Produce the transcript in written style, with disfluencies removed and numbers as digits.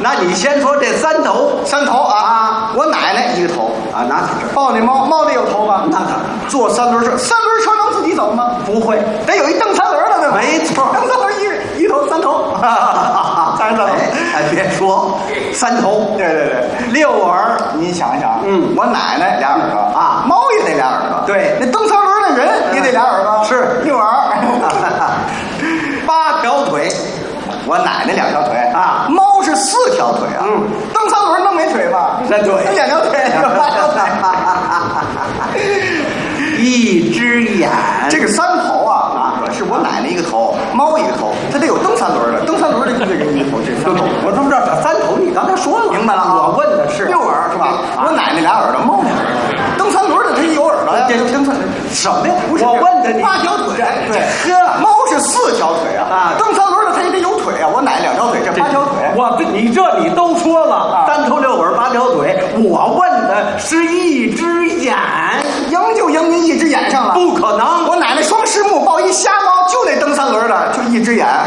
那你先说这三头啊！我奶奶一个头啊，那是抱那猫得有头吧？ 那当然。 坐三轮车，三轮车能自己走吗？ 不会， 得有一蹬三轮的，对吧？ 没错， 蹬三轮一头三头，三头。 哎，别说三头， 对， 六耳。 你想一想，我奶奶俩耳朵啊， 猫也得俩耳朵， 对， 那蹬三轮的人也得俩耳朵， 是六耳， 8条腿。 我奶奶2条腿啊， 猫是4条腿啊。蹬三轮能没腿吗？ 那对 ，2条腿，8条腿。 一只眼， 这个三头啊，是我奶奶一个头，猫一个头，它得有蹬三轮的，蹬三轮的一个人一个头，这三头。 我怎么知道这三头？你刚才说了， 明白了啊？ 我问的是六耳是吧？我奶奶俩耳朵，猫俩耳朵，蹬三轮的它有耳朵呀。 这蹬三什么呀？ 不是， 我问的你 8条腿， 对， 猫是4条腿啊，蹬三轮的它也得有腿啊。我奶奶2条腿，这8条腿。 你都说了，三头六耳8条腿，我问的是一只眼， 赢就赢您一只眼上了， 不可能。 我奶奶双翅目抱一瞎猫，就得蹬三轮的，就一只眼。